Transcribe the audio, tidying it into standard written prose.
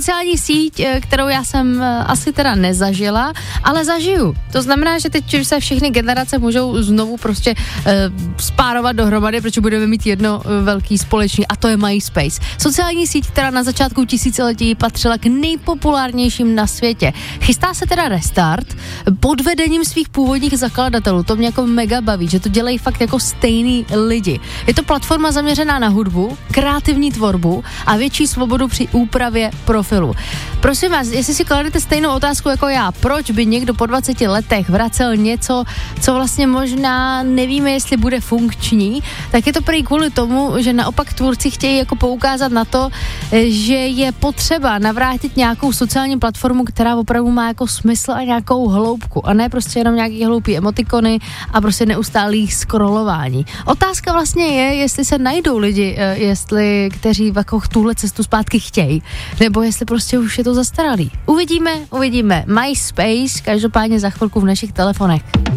sociální síť, kterou já jsem asi teda nezažila, ale zažiju. To znamená, že teď se všechny generace můžou znovu prostě spárovat dohromady, protože budeme mít jedno velký společný, a to je MySpace. Sociální síť, která na začátku tisíciletí patřila k nejpopulárnějším na světě. Chystá se teda restart pod vedením svých původních zakladatelů. To mě jako mega baví, že to dělají fakt jako stejný lidi. Je to platforma zaměřená na hudbu, kreativní tvorbu a větší svobodu při úpravě profilu. Prosím vás, jestli si kladete stejnou otázku jako já, proč by někdo po 20 letech vracel něco, co vlastně možná nevíme, jestli bude funkční, tak je to prý kvůli tomu, že naopak tvůrci chtějí jako poukázat na to, že je potřeba navrátit nějakou sociální platformu, která opravdu má jako smysl a nějakou hloubku a ne prostě jenom nějaký hloupý emotikony a prostě neustálý scrollování. Otázka vlastně je, jestli se najdou lidi, kteří jako tuhle cestu zpátky chtějí, nebo jestli prostě už je to zastaralý. Uvidíme. MySpace, každopádně za chvilku v našich telefonech.